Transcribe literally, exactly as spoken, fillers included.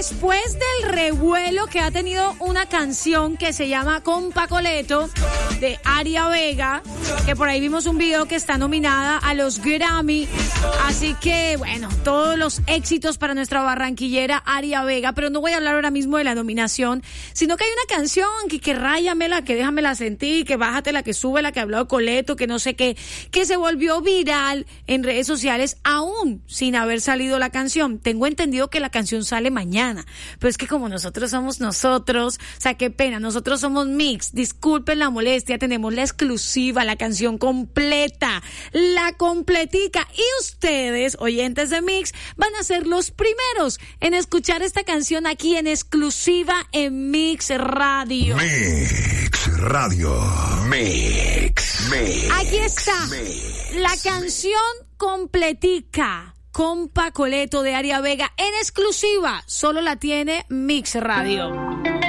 después del revuelo que ha tenido una canción que se llama Compa Coleto de Aria Vega, que por ahí vimos un video que está nominada a los Grammy, así que bueno, todos los éxitos para nuestra barranquillera Aria Vega, pero no voy a hablar ahora mismo de la nominación, sino que hay una canción que, que ráyamela, que déjamela sentir, que bájatela, que súbela, que ha hablado Coleto, que no sé qué, que se volvió viral en redes sociales aún sin haber salido la canción. Tengo entendido que la canción sale mañana, pero es que como nosotros somos nosotros, o sea, qué pena, nosotros somos Mix, disculpen la molestia, tenemos la exclusiva, la canción completa, la completica, y ustedes, oyentes de Mix, van a ser los primeros en escuchar esta canción aquí en exclusiva en Mix Radio. Mix Radio. Mix. Mix. Aquí está Mix. la canción completica, Compa Coleto de Aria Vega, en exclusiva, solo la tiene Mix Radio.